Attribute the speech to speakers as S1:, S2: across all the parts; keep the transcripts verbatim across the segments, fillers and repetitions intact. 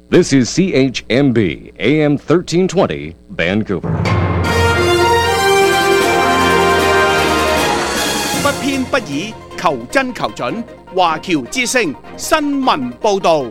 S1: This is C H M B, A M thirteen twenty, Vancouver.
S2: 不偏不倚，求真求準。華僑之聲新聞報導。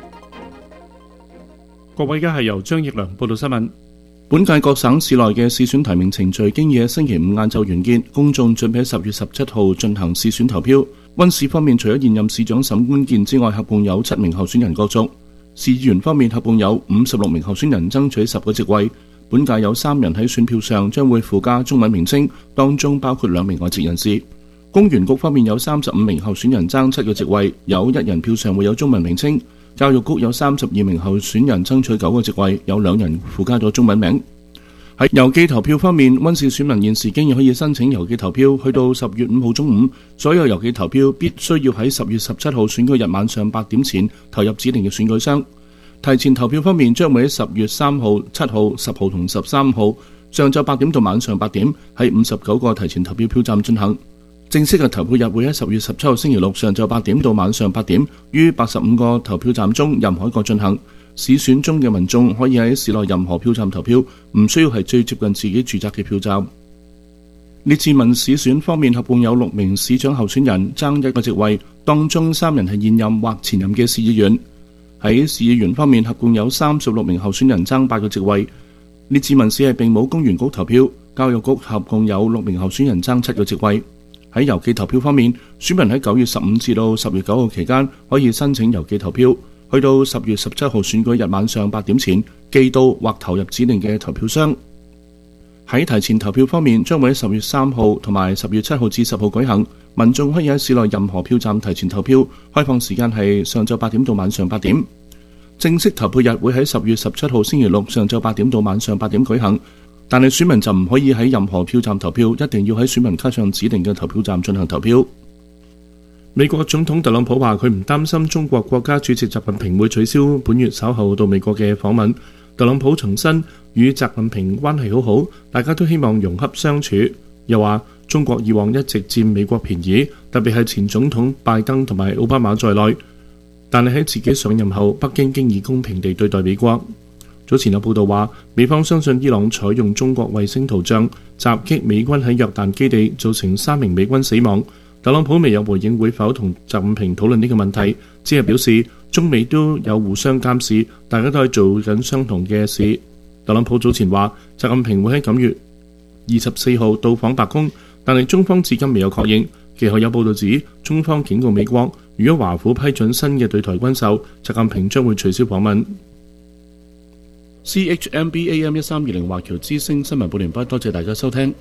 S3: 各位，而家係由張奕良報道新聞。本屆各省市內嘅市選提名程序經已喺星期五晏晝完結，公眾準備喺十月十七號進行市選投票。溫市方面，除咗現任市長沈關健之外，合共有七名候選人角逐。市議員方面，合共有五十六名候選人爭取十個席位。本屆有三人喺選票上將會附加中文名稱，當中包括兩名外籍人士。公園局方面有三十五名候選人爭七個席位，有一人票上會有中文名稱。教育局有三十二名候選人爭取九個席位，有兩人附加咗中文名。喺郵寄投票方面，溫市選民現時經已可以申請郵寄投票，去到十月五號中午，所有郵寄投票必須要喺十月十七號選舉日晚上八點前投入指定嘅選舉箱。提前投票方面，將會喺十月三號、七號、十號同十三號上晝八點到晚上八點喺五十九個提前投票票站進行。正式嘅投票日會喺十月十七號星期六上晝八點到晚上八點，於八十五個投票站中任何一個進行。市選中嘅民眾可以喺市內任何票站投票，唔需要係最接近自己住宅嘅票站。列治文市選方面，合共有六名市長候選人爭一個席位，當中三人係現任或前任嘅市議員。喺市議員方面，合共有三十六名候選人爭八個席位。列治文市係並冇公園局投票，教育局合共有六名候選人爭七個席位。喺郵寄投票方面，選民喺九月十五至到十月九號期間可以申請郵寄投票，去到十月十七號選舉日晚上八點前寄到或投入指定嘅投票箱。喺提前投票方面，將會喺十月三號同埋十月七號至十號舉行，民眾可以喺市內任何票站提前投票，開放時間係上晝八點到晚上八點。正式投票日會喺十月十七號星期六上晝八點到晚上八點舉行。但係選民就唔可以喺任何票站投票，一定要喺選民卡上指定嘅投票站進行投票。美國總統特朗普話佢唔擔心中國國家主席習近平會取消本月稍後到美國嘅訪問。特朗普重申與習近平關係好好，大家都希望融洽相處。又話中國以往一直佔美國便宜，特別係前總統拜登同埋奧巴馬在內，但係喺自己上任後，北京經已公平地對待美國。早前有報道話，美方相信伊朗採用中國衛星圖像襲擊美軍喺約旦基地，造成三名美軍死亡。特朗普未有回應會否同習近平討論呢個問題，只係表示中美都有互相監視，大家都係做緊相同嘅事。特朗普早前話，習近平會喺九月二十四號到訪白宮，但係中方至今未有確認。其後有報道指，中方警告美國，如果華府批准新嘅對台軍售，習近平將會取消訪問。C H M B A M 一三二零華僑之聲新聞報完畢，多謝大家收聽。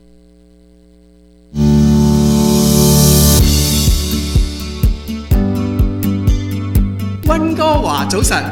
S2: 溫哥華早晨，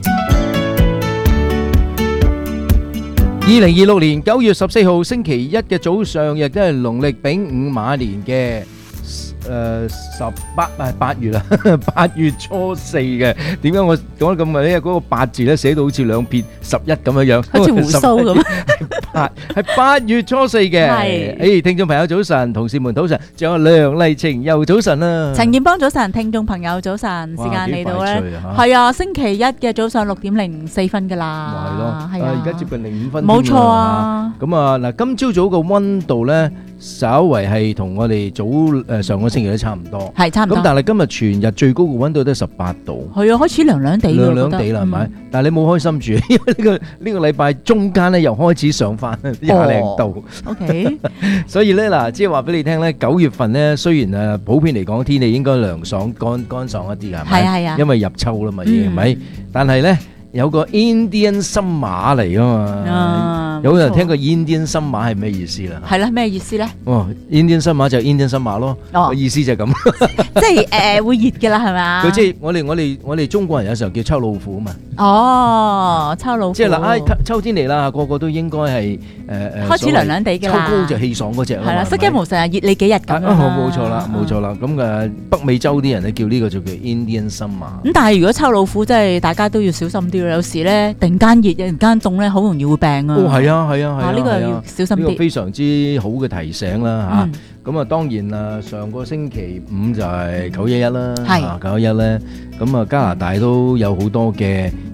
S4: 二零二六年九月十四號星期一嘅早上，亦都係農曆丙午馬年嘅誒十八誒八月啦，八月初四嘅。點解我講得咁嘅咧？嗰個八字咧寫到好似兩撇十一咁樣樣，
S5: 好似鬍鬚咁。
S4: 八係八月初四嘅。
S5: 係。
S4: 誒，聽眾朋友早晨，同事們早晨，仲有梁麗晴又早晨啦。
S5: 陳建邦早晨，聽眾朋友早晨，時間嚟到咧，係啊，星期一嘅早上六點零四分噶啦。
S4: 係咯，係啊，而家接近零五分。
S5: 冇錯啊。
S4: 咁啊嗱，今朝早個溫度咧，稍為係同我哋早誒上個星期都差唔多，
S5: 係差唔多。
S4: 咁但係今日全日最高嘅溫度都係十八度，
S5: 係啊，開始涼涼地啦，
S4: 涼涼地啦，係咪？但係你冇開心住，因為呢個呢個禮拜中間咧又開始上翻廿零度。OK，所以咧嗱，即係話俾你聽咧，九月份咧雖然誒普遍嚟講天氣應該涼爽、乾乾爽一啲嘅，係咪？係啊係啊，因為入秋啦嘛，已經係咪？但係咧有個 Indian Summer 嚟噶嘛，有人聽過 Indian Summer 係咩意思啦？
S5: 係啦，咩意思咧？
S4: 哦 ，Indian Summer 就 Indian Summer 咯，個意思就係咁，
S5: 即係誒會熱嘅啦，係咪啊？
S4: 佢即係我哋我哋我哋中國人有時候叫秋老虎啊嘛。
S5: 哦，秋老虎。
S4: 即係嗱，唉，秋天嚟啦，個個都應該係誒誒
S5: 開始涼涼地嘅啦。
S4: 秋高就氣爽嗰隻。係
S5: 啦，失驚無神啊，熱你幾日咁樣。
S4: 冇錯啦，冇錯啦。咁誒北美洲啲人咧叫呢個就叫 Indian Summer。
S5: 咁但係如果秋老虎，真係大家都要小心啲。有時咧突然間熱，突然間凍咧，好容易會病啊！
S4: 哦，係啊，係啊，係啊，
S5: 呢個要小心啲。呢個
S4: 非常之好嘅提醒啦嚇。咁啊，當然啦，上個星期五就係九一一啦，係九一一咧。咁啊，加拿大都有好多嘅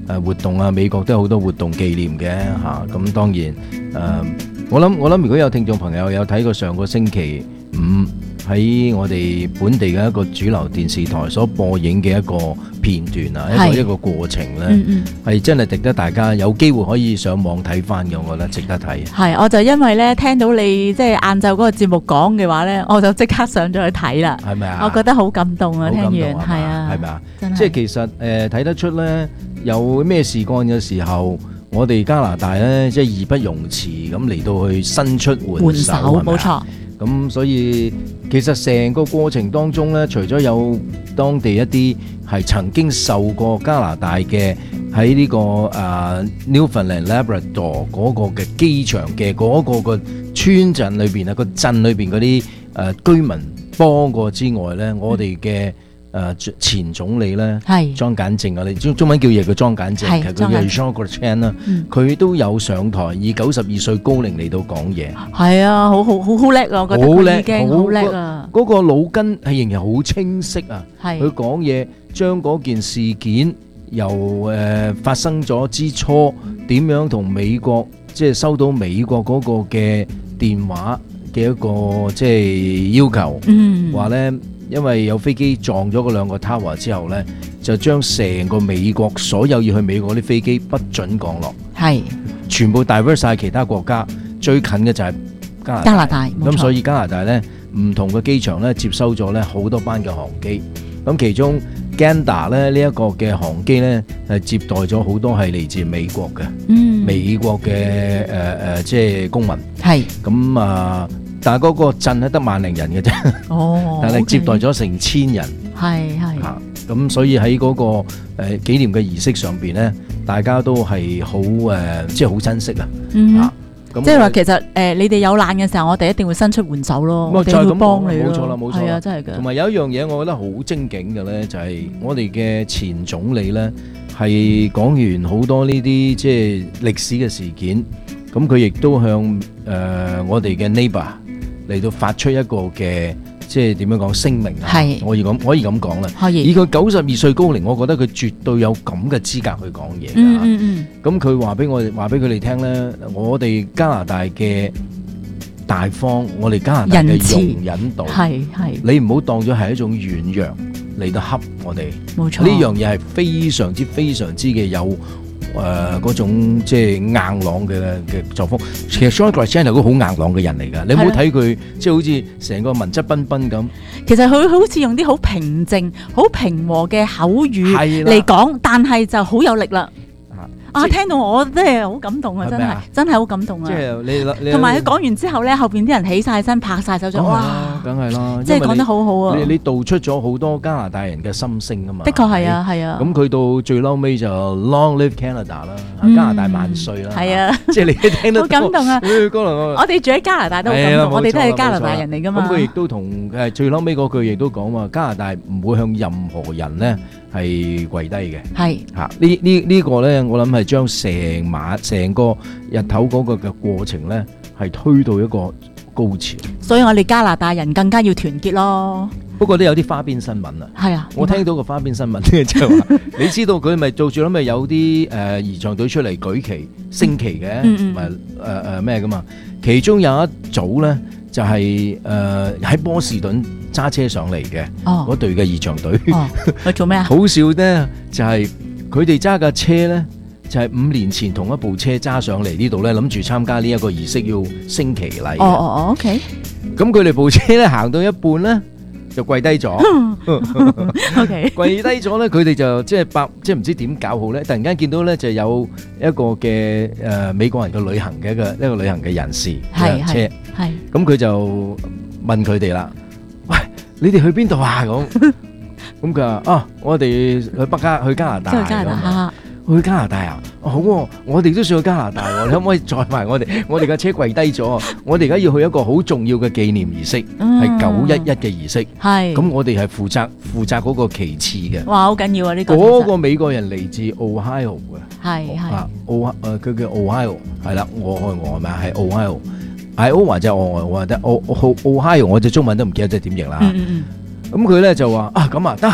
S4: 誒活動啊，美國都有好多活動紀念嘅嚇。咁、啊、當然誒、呃，我諗我諗如果有聽眾朋友有睇過上個星期五喺我哋本地嘅一個主流電視台所播映嘅一個片段啊，一個一個過程咧，係、嗯嗯、真係值得大家有機會可以上網睇翻嘅，我覺得值得睇。係，我就因為咧聽到你即係晏晝嗰個節目講嘅話咧，我就即刻上咗去睇啦。係咪啊？我覺得好感動啊！聽完係啊，係咪啊？即係其實誒睇、呃、得出咧，有咩事幹嘅時候，我哋加拿大咧即係義不容辭咁嚟到去伸出援手，冇錯。咁所以其實成個過程當中咧，除咗有當地一啲係曾經受過加拿大嘅喺呢個誒、uh, Newfoundland Labrador 嗰個嘅機場嘅嗰個個村鎮裏邊啊，個鎮裏邊嗰啲誒居民幫過之外咧，我哋嘅誒前總理咧，莊簡正啊，你中中文叫嘢叫莊簡正，其實佢叫 Jean Chrétien 啦，佢都有上台以九十二歲高齡嚟到講嘢。係啊，好好好好叻啊！我覺得佢已經好叻啊！嗰個腦筋係仍然好清晰啊！佢講嘢將嗰件事件由誒發生咗之初點樣同美國即係收到美國嗰個嘅電話嘅一個即係要求，嗯，話咧。因為有飛機撞咗嗰兩個 tower 之後呢，就將成個美國所有要去美國啲飛機不准降落，係全部 divert 晒其他國家，最近嘅就係加拿大。加拿大，咁所以加拿大呢，唔同嘅機場呢接收咗呢好多班嘅航機，咁其中 Gander 咧呢一個嘅航機呢，係接待咗好多係嚟自美國嘅，嗯，美國嘅誒誒即係公民，係咁啊。但係嗰個鎮係得萬零人嘅啫，哦，但係接待咗成千人，係係嚇，咁所以喺嗰個誒紀念嘅儀式上邊咧，大家都係好誒，即係好珍惜啊，嚇，即係話其實誒你哋有難嘅時候，我哋一定會伸出援手咯，我哋會幫你咯，冇錯啦，冇錯，係啊，真係嘅。同埋有一樣嘢，我覺得好精警嘅咧，就係我哋嘅前總理咧，係講完好多呢啲即係歷史嘅事件，咁佢亦都向誒我哋嘅 neighbor嚟到發出一個嘅即係點樣講聲明啊？我可以咁可以咁講啦。以佢九十二歲高齡，我覺得佢絕對有咁嘅資格去講嘢。嗯嗯嗯。咁佢話俾我哋話俾佢哋聽咧，我哋加拿大嘅大方，我哋加拿大嘅容忍度，係係。你唔好當咗係一種軟弱嚟到恰我哋。冇錯。呢樣嘢係非常之非常之嘅有。誒嗰、呃、種即係硬朗嘅嘅作風，其實 Jean Chrétien 係個好硬朗嘅人嚟㗎。你唔好睇佢即係好似成個文質彬彬咁。其實佢好似用啲好平靜、好平和嘅口語嚟講，但係就好有力啦。啊！聽到我真係好感動啊！真係真係好感動啊！即係你同埋佢講完之後咧，後邊啲人起晒身拍晒手掌，哇！梗係啦，即係講得好好啊！你你道出咗好多加拿大人嘅心聲啊嘛！的確係啊，係啊！咁佢到最嬲尾就 Long Live Canada 啦，加拿大萬歲啦！係啊！即係你聽得好感動啊！我哋住喺加拿大都好感動，我哋都係加拿大人嚟㗎嘛。咁佢亦都同誒最嬲尾嗰句亦都講話，加拿大唔會向任何人咧係跪低嘅。係嚇呢呢呢個咧，我諗係將成晚成個日頭嗰個嘅過程咧，係推到一個高潮。所以我哋加拿大人更加要團結咯。不過都有啲花邊新聞啊。係啊，我聽到個花邊新聞咧，就係話你知道佢咪做住咗咪有啲誒儀仗隊出嚟舉旗升旗嘅，唔係誒誒咩噶嘛？其中有一組咧就係誒喺波士頓揸車上嚟嘅嗰隊嘅儀仗隊。哦，佢做咩啊？好笑咧，就係佢哋揸架車咧。就係五年前同一部車揸上嚟呢度咧，諗住參加呢一個儀式要升旗禮。哦哦哦 ，OK。咁佢哋部車咧行到一半咧，就跪低咗。OK。跪低咗咧，佢哋就即係百即係唔知點搞好咧。突然間見到咧就有一個嘅誒美國人嘅旅行嘅一個一個旅行嘅人士嘅車。係。咁佢就問佢哋啦：喂，你哋去邊度啊？咁咁佢話：啊，我哋去北加去加拿大。去加拿大。去加拿大啊！好喎，我哋都想去加拿大喎，你可唔可以載埋我哋？我哋架車跪低咗，我哋而家要去一個好重要嘅紀念儀式，係九一一嘅儀式。係，咁我哋係負責負責嗰個旗幟嘅。哇，好緊要啊！呢個嗰個美國人嚟自 Ohio 嘅，係係啊，O 誒佢叫 Ohio 係啦，俄亥俄係咪啊？係 Ohio，係 O 或者俄亥俄或者 O Ohio，我隻中文都唔記得即係點譯啦。嗯嗯嗯。咁佢咧就話啊咁啊得。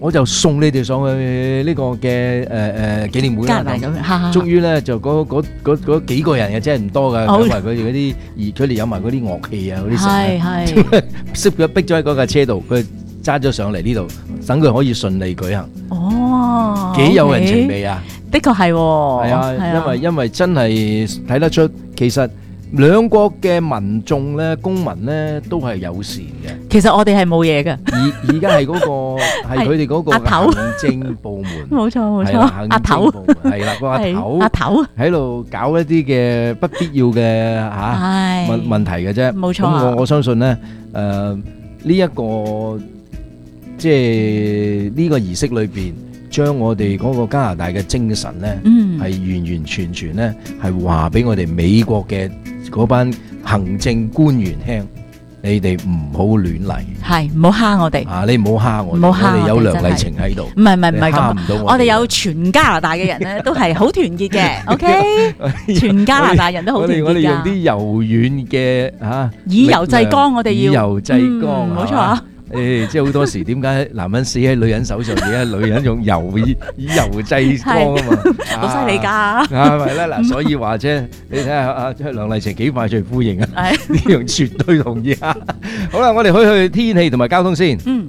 S4: 我就送你哋上去呢個嘅誒誒紀念會啦。咁，終於咧就嗰嗰嗰嗰幾個人嘅啫，唔多㗎，因為佢哋嗰啲而佢哋有埋嗰啲樂器啊嗰啲
S5: 係係，
S4: 識咗逼咗喺嗰架車度，佢揸咗上嚟呢度，等佢可以順利舉行。
S5: 哦，
S4: 幾有人情味啊！
S5: 的確係，係
S4: 啊，因為因為真係睇得出，其實兩國嘅民眾咧、公民咧都係友善嘅。
S5: 其實我哋係冇嘢嘅。
S4: 而而家係嗰個係佢哋嗰個行政部門，
S5: 冇錯冇錯，
S4: 阿頭係啦，個阿頭
S5: 阿頭
S4: 喺度搞一啲嘅不必要嘅嚇問問題嘅啫。冇錯。咁我我相信咧，誒呢一個即係呢個儀式裏邊，將我哋嗰個加拿大嘅精神咧，係完完全全咧係話俾我哋美國嘅嗰班行政官員聽，你哋唔好亂嚟，係唔好蝦我哋啊！你唔好蝦我哋，我哋有梁麗晴喺度，唔係唔係唔係咁，我哋有全加拿大嘅人咧，都係好團結嘅。OK， 全加拿大人都好團結㗎。我哋用啲柔軟嘅嚇，以柔制剛，我哋要以柔制剛，冇錯啊！誒，即係好多時點解男人死喺女人手上，而家女人用柔以以柔制剛啊嘛，好犀利㗎，係咪咧？嗱，所以話啫，你睇下阿梁麗晴幾快脆呼應啊，呢樣絕對同意啊！好啦，我哋去去天氣同埋交通先。嗯。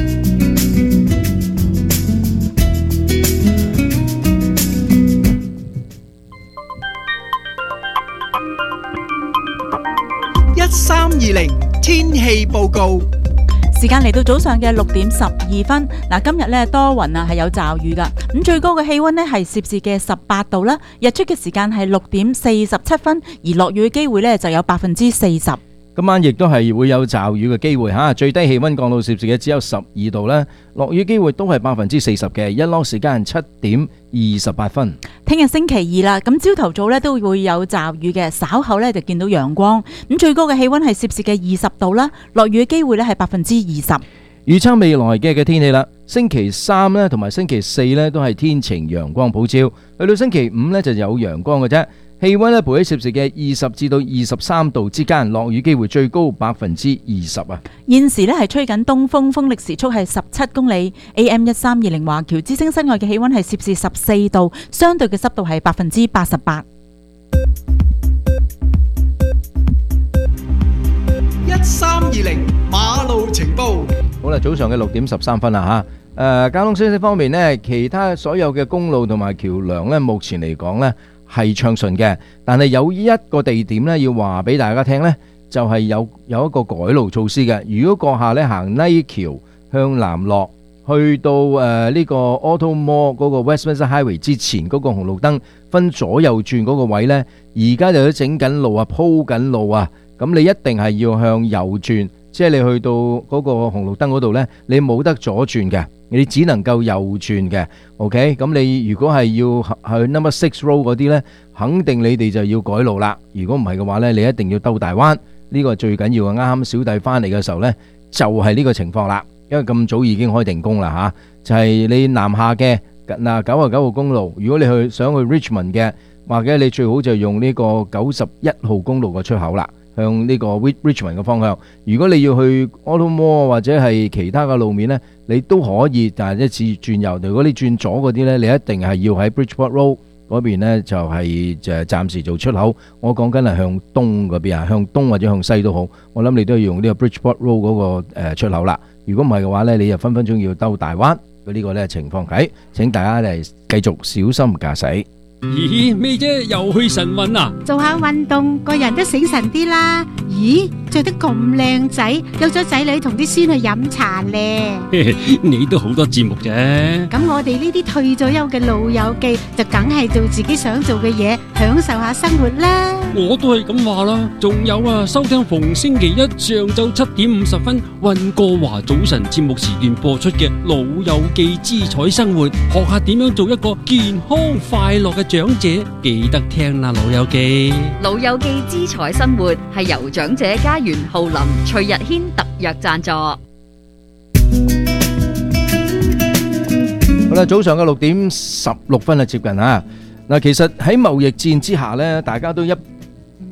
S2: 一三二零天氣報告。
S5: 時間嚟到早上嘅六點十二分，嗱，今日咧多雲啊，係有驟雨噶，咁最高嘅氣溫呢係攝氏嘅十八度啦，日出嘅時間係六點四十七分，而落雨嘅機會呢就有百分之四十。
S4: 今晚亦都係會有驟雨嘅機會吓，最低氣溫降到攝氏嘅只有十二度啦，落雨機會都係百分之四十嘅，日落時間七點二十八分。
S5: 聽日星期二啦，咁朝頭早呢都會有驟雨嘅，稍後呢就見到陽光，咁最高嘅氣溫係攝氏嘅二十度啦，落雨嘅機會呢係百分之二十。
S4: 預測未來嘅嘅天氣啦，星期三呢同埋星期四呢都係天晴陽光普照，去到星期五呢就有陽光嘅啫。氣溫咧，徘徊喺攝氏嘅二十至到二十三度之間，落雨機會最高百分之二十啊！
S5: 現時咧係吹緊東風，風力時速係十七公里。A M 一三二零華僑之聲室外嘅氣溫係攝氏十四度，相對嘅濕度係百分之八十八。
S2: 一三二零馬路情報。
S4: 好啦，早上嘅六點十三分啦吓。誒，交通消息方面呢，其他所有嘅公路同埋橋樑呢，目前嚟講呢，係暢順嘅，但係有一個地點咧，要話俾大家聽咧，就係有有一個改路措施嘅。如果閣下咧行呢橋向南落，去到誒呢個 Auto Mall 嗰個 Westminster Highway 之前嗰個紅綠燈分左右轉嗰個位咧，而家就喺整緊路啊，鋪緊路啊，咁你一定係要向右轉，即係你去到嗰個紅綠燈嗰度咧，你冇得左轉嘅。你只能夠右轉嘅 ，OK？咁你如果係要去 Number Six Road 嗰啲呢，肯定你哋就要改路啦。如果唔係嘅話呢，你一定要兜大彎。呢個最緊要嘅。啱啱小弟翻嚟嘅時候呢，就係呢個情況啦。因為咁早已經開定工啦吓，就係你南下嘅嗱九十九號公路，如果你去想去 Richmond 嘅，或者你最好就用呢個九十一號公路個出口啦。向呢個 Richmond 嘅方向，如果你要去 Auto Mall 或者係其他嘅路面呢，你都可以，但係一次轉右。如果你轉左嗰啲呢，你一定係要喺 Bridgeport Road 嗰邊呢，就係就暫時做出口。我講緊係向東嗰邊啊，向東或者向西都好。我諗你都要用呢個 Bridgeport Road 嗰個誒出口啦。如果唔係嘅話呢，你就分分鐘要兜大彎。佢呢個呢情況係，請大家嚟繼續小心駕駛。
S6: 咦，咩啫？又去晨運啊？
S7: 做下運動，個人都醒神啲啦。咦，着得咁靚仔，有咗仔女同啲孫去飲茶咧。
S6: 你都好多節目啫。
S7: 咁我哋呢啲退咗休嘅老友記，就梗係做自己想做嘅嘢，享受下生活啦。
S6: 我都係咁話啦。仲有啊，收聽逢星期一上晝七點五十分溫哥華早晨節目時段播出嘅《老友記之彩生活》，學下點樣做一個健康快樂嘅長者，記得聽啦，老友記。
S8: 老友記之彩生活係由長者家園浩林、徐日軒特約贊助。
S4: 好啦，早上嘅六點十六分啊，接近啊。嗱，其實喺貿易戰之下呢，大家都一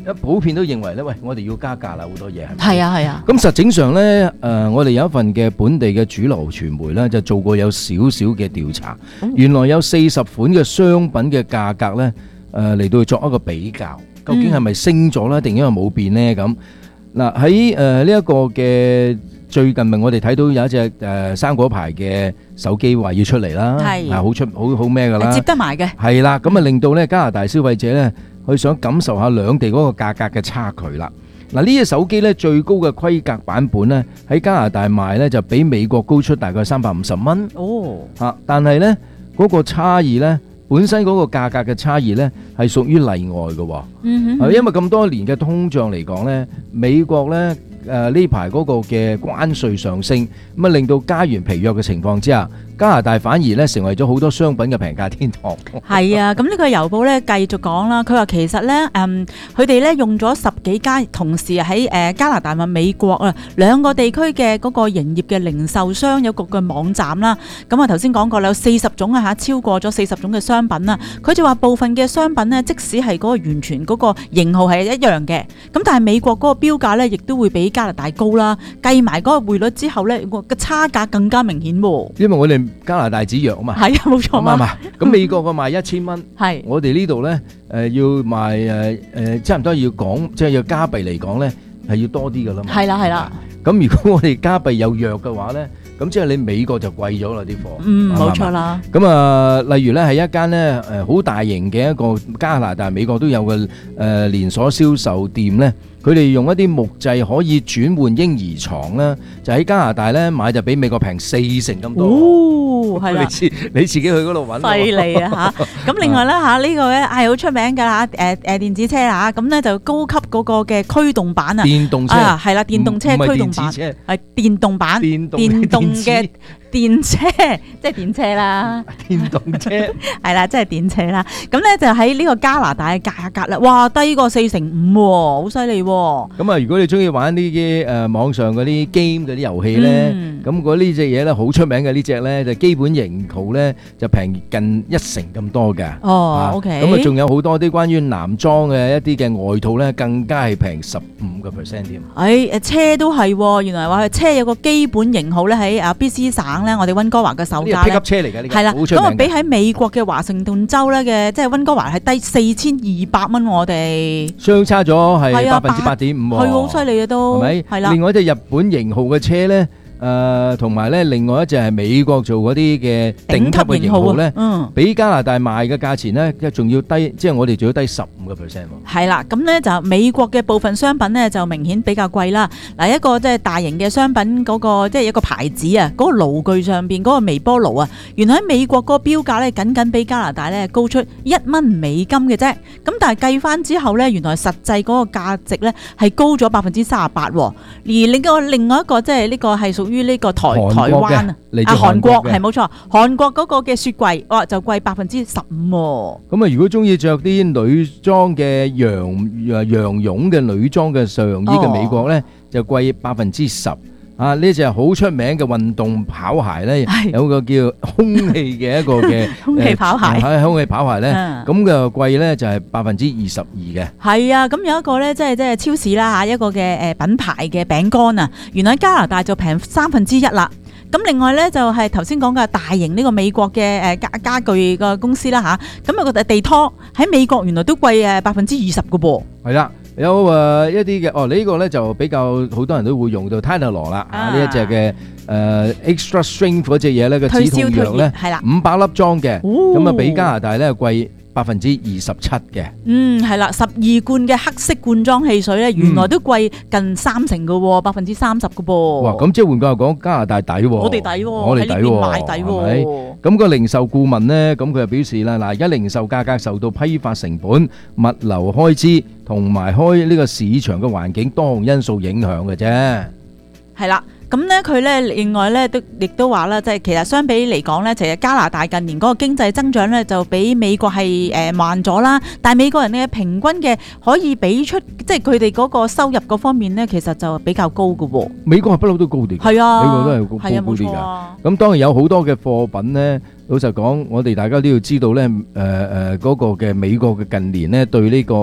S4: 普遍都認為咧，喂，我哋要加價啦，好多嘢係咪？
S5: 係啊係啊。
S4: 咁實證上咧，誒，我哋有一份嘅本地嘅主流傳媒咧，就做過有少少嘅調查，原來有四十款嘅商品嘅價格咧，誒嚟到作一個比較，究竟係咪升咗咧，定因為冇變咧？咁嗱喺誒呢一個嘅最近咪我哋睇到有一隻誒生果牌嘅手機話要出嚟啦，係好出好好咩㗎啦，
S5: 接得埋嘅，
S4: 係啦，咁啊令到咧加拿大消費者咧，佢想感受下兩地嗰個價格嘅差距啦。嗱，呢隻手機咧最高嘅規格版本咧喺加拿大賣咧就比美國高出大概三百五十蚊。哦，嚇！但係咧嗰個差異咧，本身嗰個價格嘅差異咧係屬於例外嘅。嗯哼，因為咁多年嘅通脹嚟講咧，美國咧誒呢排嗰個嘅關稅上升，咁啊令到加元疲弱嘅情況之下，加拿大反而咧成為咗好多商品嘅平價天堂。
S5: 係啊，咁呢個郵報咧繼續講啦，佢話其實咧，誒佢哋咧用咗十幾家同時喺誒加拿大同美國啊兩個地區嘅嗰個營業嘅零售商有個嘅網站啦。咁啊頭先講過有四十種啊嚇，超過咗四十種嘅商品啦。佢就話部分嘅商品咧，即使係嗰個完全嗰個型號係一樣嘅，咁但係美國嗰個標價咧，亦都會比加拿大高啦。計埋嗰個匯率之後咧，個差價更加明顯喎。
S4: 因為我哋加拿大紙弱啊嘛，
S5: 係啊冇錯
S4: 啊嘛，咁美國個賣一千蚊，
S5: 係
S4: 我哋呢度咧誒要賣誒誒差唔多要講，即係要加幣嚟講咧係要多啲噶啦嘛，
S5: 係啦係啦。
S4: 咁如果我哋加幣又弱嘅話咧，咁即係你美國就貴咗啦啲貨，
S5: 嗯冇錯啦。
S4: 咁啊，例如咧係一間咧誒好大型嘅一個加拿大、美國都有嘅誒連鎖銷售店咧。佢哋用一啲木製可以轉換嬰兒床啦，就喺加拿大咧買就比美國平四成咁多。
S5: 哦，係啦，
S4: 你自你自己去嗰度揾。
S5: 犀利啊嚇！咁另外咧嚇呢個咧係好出名㗎嚇，誒誒電子車嚇，咁咧就高級嗰個嘅驅動版啊。
S4: 電動車
S5: 啊，係啦，電動車驅動版係電動版，電動嘅電車，即係電車啦。
S4: 電動車
S5: 係啦，即係電車啦。咁咧就喺呢個加拿大嘅價格啦，哇低過四成五喎，好犀利喎！
S4: 咁啊，如果你中意玩呢啲誒網上嗰啲 game 嗰啲遊戲咧，咁嗰呢隻嘢咧好出名嘅呢隻咧，就基本型號咧就平近一成咁多嘅。
S5: 哦 ，OK。
S4: 咁啊，仲有好多啲關於男裝嘅一啲嘅外套咧，更加係平十五個 percent 添。
S5: 誒誒，車都係，原來話佢車有個基本型號咧喺啊 B C 省咧，我哋溫哥華嘅售價咧，
S4: 呢個 pickup 車嚟嘅呢個，
S5: 係啦。咁啊，比喺美國嘅華盛頓州咧嘅，即係溫哥華係低四千二百蚊，我哋
S4: 相差咗係百分之八點五，
S5: 係好犀利嘅都，
S4: 係咪？
S5: 係啦。
S4: 另外一隻日本型號嘅車咧，誒同埋咧，另外一隻係美國做嗰啲嘅頂級嘅型號咧，嗯，比加拿大賣嘅價錢咧，即係仲要低，即係我哋仲要低十五個 percent 喎。
S5: 係啦，咁咧就美國嘅部分商品咧就明顯比較貴啦。嗱，一個即係大型嘅商品嗰個即係一個牌子啊，嗰個爐具上邊嗰個微波爐啊，原來喺美國嗰個標價咧，僅僅比加拿大咧高出一蚊美金嘅啫。咁但係計翻之後咧，原來實際嗰個價值咧係高咗百分之三十八。而另個另外一個即係呢個係屬於呢個台台灣啊，啊韓國係冇錯，韓國嗰個嘅雪櫃哇就貴百分之十五。
S4: 咁啊，如果中意着啲女裝嘅羊羊絨嘅女裝嘅上衣嘅美國咧，就貴百分之十。啊！呢隻好出名嘅運動跑鞋咧，有個叫空氣嘅一個嘅
S5: 空氣跑鞋，
S4: 喺空氣跑鞋咧，咁嘅貴咧就係百分之二十二嘅。
S5: 係啊，咁有一個咧，即係即係超市啦嚇，一個嘅誒品牌嘅餅乾啊，原來喺加拿大就平三分之一啦。咁另外咧就係頭先講嘅大型呢個美國嘅誒家家具嘅公司啦嚇，咁啊個地拖喺美國原來都貴誒百分之二十嘅噃。
S4: 係啦。有誒一啲嘅哦，呢個咧就比較好多人都會用到 Tylenol 啦，啊呢一隻嘅誒 Extra Strength 嗰隻嘢咧個止痛藥咧，係啦五百粒裝嘅，咁啊比加拿大咧貴百分之二十七嘅。嗯，係啦，十二罐嘅黑色罐裝汽水咧，原來都貴近三成嘅喎，百分之三十嘅噃。哇！咁即係換句話講，加拿大抵喎，我哋抵喎，我哋抵喎，買抵喎。咁個零售顧問咧，咁佢就表示啦，嗱，而家零售價格受到批發成本、物流開支同埋開呢個市場嘅環境多項因素影響嘅啫。係啦。咁咧佢咧另外咧都亦都話啦，即係其實相比嚟講咧，其實加拿大近年嗰個經濟增長咧就比美國係誒慢咗啦。但係美國人咧平均嘅可以俾出，即係佢哋嗰個收入嗰方面咧，其實就比較高嘅喎。美國係不嬲都高啲，係啊，美國都係高高啲㗎。咁當然有好多嘅貨品咧，老實講，我哋大家都要知道咧，誒誒嗰個嘅美國嘅近年咧對呢個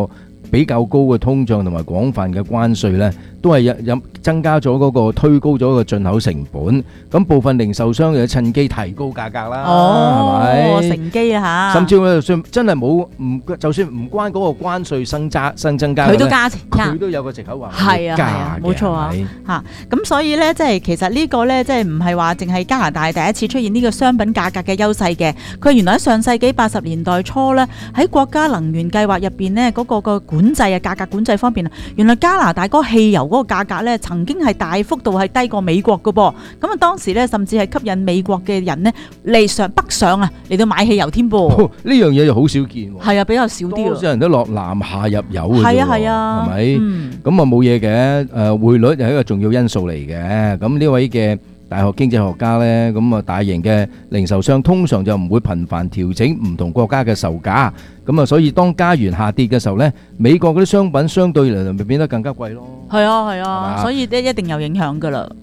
S4: 比較高嘅通脹同埋廣泛嘅關稅咧，都係有有增加咗嗰個推高咗個進口成本。咁部分零售商又趁機提高價格啦，
S5: 哦，
S4: 係咪？
S5: 乘機啊嚇！
S4: 甚至就算真係冇唔，就算唔關嗰個關稅新增新增加，
S5: 佢都加錢，
S4: 佢都有個藉口話
S5: 係啊係啊，冇錯啊嚇！咁所以咧，即係其實呢個咧，即係唔係話淨係加拿大第一次出現呢個商品價格嘅優勢嘅。佢原來喺上世紀八十年代初咧，喺國家能源計劃入邊呢，嗰個個管制啊，價格管制方面啊，原來加拿大嗰個汽油嗰個價格咧，曾經係大幅度係低過美國嘅噃。咁啊，當時咧甚至係吸引美國嘅人呢嚟上北上啊，嚟到買汽油添噃。
S4: 呢樣嘢就好少見喎。
S5: 係啊，比較少啲啊。
S4: 多數人都落南下入油嘅啫。
S5: 係啊係啊，
S4: 係咪？
S5: 嗯。
S4: 咁啊冇嘢嘅，誒匯率係一個重要因素嚟嘅。咁呢位嘅大學經濟學家咧，咁啊大型嘅零售商通常就唔會頻繁調整唔同國家嘅售價。咁啊，所以當加元下跌嘅時候咧，美國嗰啲商品相對嚟咪變得更加貴咯。
S5: 係啊係啊，所以咧一定有影響噶啦。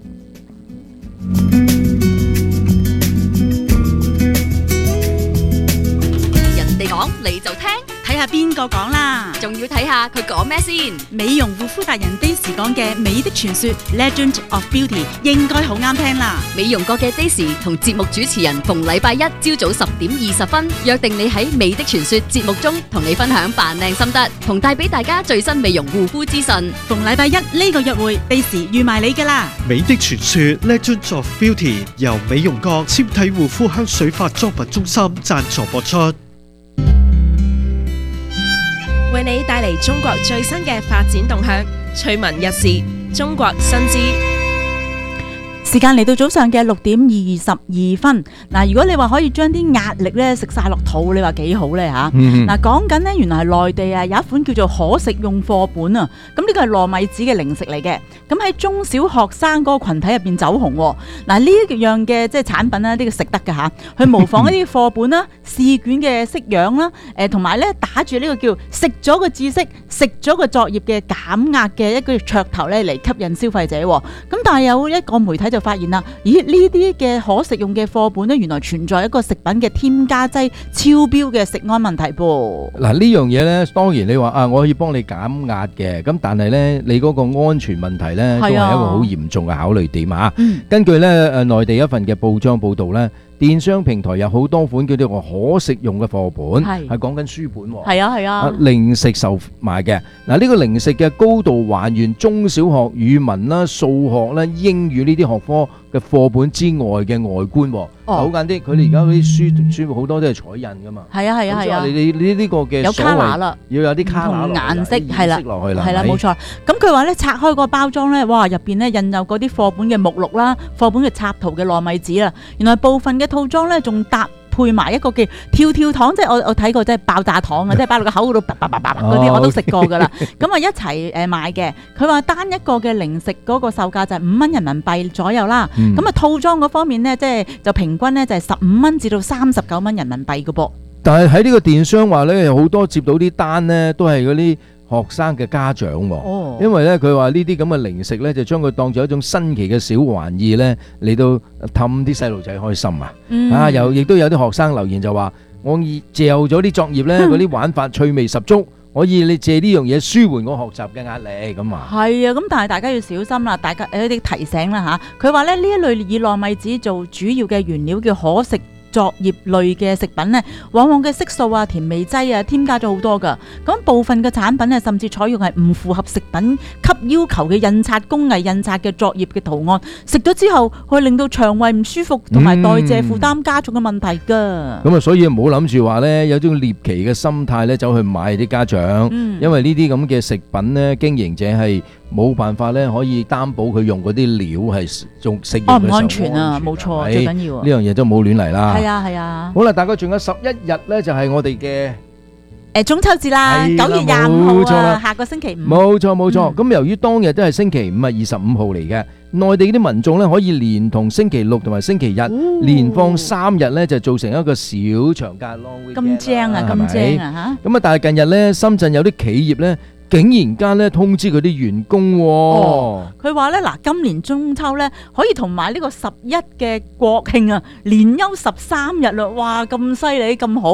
S8: 人哋講你就聽，
S7: 睇下邊個講啦，
S8: 仲要睇下佢講咩先。
S7: 美容護膚達人 Daisy 講嘅《美的傳說》Legend of Beauty 應該好啱聽啦。
S8: 美容國嘅 Daisy 同節目主持人逢禮拜一朝早十點二十分約定你喺《美的傳說》節目中同你分享扮靚心得，同帶俾大家最新美容護膚資訊。
S7: 逢禮拜一呢個約會 Daisy 預埋你噶啦。
S9: 美的傳說 Legend of Beauty 由美容國纖體護膚香水化妝品中心贊助播出，
S10: 為你帶嚟中國最新嘅發展動向，趣聞日事，中國新知。
S5: 時間嚟到早上嘅六點二十二分。嗱，如果你話可以將啲壓力咧食晒落肚，你話幾好咧吓？嗱，講緊呢，原來係內地啊有一款叫做可食用課本啊。咁呢個係糯米紙嘅零食嚟嘅。咁喺中小學生嗰個群體入邊走紅。嗱，呢一樣嘅即係產品啦，呢個食得嘅吓，去模仿一啲課本啦、試卷嘅式樣啦，誒，同埋咧打住呢個叫食咗個知識、食咗個作業嘅減壓嘅一個噱頭咧嚟吸引消費者。咁但係有一個媒體就發現啦，咦，呢啲嘅可食用嘅課本咧，原來存在一個食品嘅添加劑超標嘅食安問題噃。
S4: 嗱，呢樣嘢咧，當然你話啊，我可以幫你減壓嘅，咁但係咧，你嗰個安全問題咧，都係一個好嚴重嘅考慮點啊。嗯、根據咧誒內地一份嘅報章報導咧。電商平台有好多款叫做可食用嘅課本，係講緊書本喎。係啊係啊，零食售賣嘅。嗱，呢個零食嘅高度還原中小學語文啦、數學啦、英語呢啲學科嘅課本之外嘅外觀。哦，好簡單，佢哋而家嗰啲書書好多都係彩印噶嘛。係啊係啊係啊。你你呢呢個嘅有卡拿啦，要有啲卡拿落顏色係啦，落去啦，係啦冇錯。咁佢話咧拆開個包裝咧，哇入邊咧印有嗰啲課本嘅目錄啦、課本嘅插圖嘅糯米紙啦，原來部分嘅套裝咧仲搭配埋一個叫跳跳糖，即係我我睇過，即係爆炸糖啊，即係擺落個口嗰度叭叭叭叭嗰啲，我都食過噶啦。咁啊一齊誒買嘅，佢話單一個嘅零食嗰個售價就係五蚊人民幣左右啦。咁啊套裝嗰方面呢，即係就平均呢，就係十五蚊至到三十九蚊人民幣嘅噃。但係喺呢個電商話咧，好多接到啲單呢，都係嗰啲學生嘅家長喎，哦、因為咧佢話呢啲咁嘅零食咧，就將佢當做一種新奇嘅小玩意咧，嚟到氹啲細路仔開心啊！嗯、啊，又亦都有啲學生留言就話：我借咗啲作業咧，嗰啲玩法趣味十足，可以你借呢樣嘢舒緩我學習嘅壓力咁啊！係啊，咁但係大家要小心啦，大家有啲提醒啦嚇。佢話咧呢一類以糯米紙做主要嘅原料叫可食作業類嘅食品呢，往往嘅色素啊、甜味劑啊，添加咗好多噶。咁部分嘅產品呢，甚至採用係唔符合食品級要求嘅印刷工藝印刷嘅作業嘅圖案，食咗之後會令到腸胃唔舒服同埋代謝負擔加重嘅問題噶。咁啊、嗯，所以唔好諗住話呢，有種獵奇嘅心態呢，走去買啲家長，嗯、因為呢啲咁嘅食品呢，經營者係冇辦法呢，可以擔保佢用嗰啲料係仲食用嘅時候安唔安全啊？冇錯，最緊要呢樣嘢都唔好亂嚟啦。係啊係啊，好啦，大概仲有十一日咧，就係我哋嘅誒中秋節啦，九月廿五號啊，下個星期五。冇錯冇錯，咁由於當日都係星期五啊，二十五號嚟嘅，內地啲民眾咧可以連同星期六同埋星期日連放三日咧，就造成一個小長假 long weekend。咁正啊，咁正啊吓！咁啊，但係近日咧，深圳有啲企業咧，竟然間咧通知佢啲員工，哦，佢話咧嗱，今年中秋咧可以同埋呢個十一嘅國慶啊，連休十三日啦，哇，咁犀利咁好，